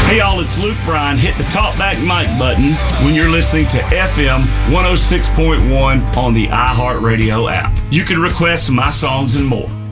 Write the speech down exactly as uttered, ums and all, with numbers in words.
Hey y'all, it's Luke Bryan. Hit the talkback mic button when you're listening to F M one oh six point one on the iHeartRadio app. You can request my songs and more.